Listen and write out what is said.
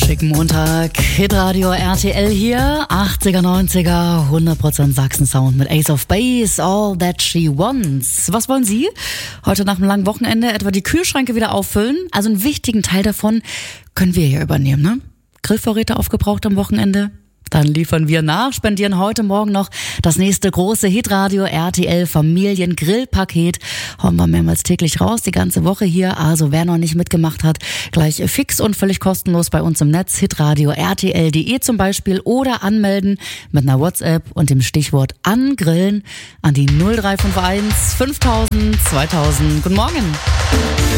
Schicken Montag, Hitradio RTL hier, 80er, 90er, 100% Sachsen-Sound mit Ace of Base, All That She Wants. Was wollen Sie? Heute nach einem langen Wochenende etwa die Kühlschränke wieder auffüllen? Also einen wichtigen Teil davon können wir hier übernehmen, ne? Grillvorräte aufgebraucht am Wochenende? Dann liefern wir nach, spendieren heute Morgen noch das nächste große Hitradio RTL Familiengrillpaket. Hauen wir mehrmals täglich raus, die ganze Woche hier. Also wer noch nicht mitgemacht hat, gleich fix und völlig kostenlos bei uns im Netz, hitradio rtl.de zum Beispiel, oder anmelden mit einer WhatsApp und dem Stichwort angrillen an die 0351 5000 2000. Guten Morgen.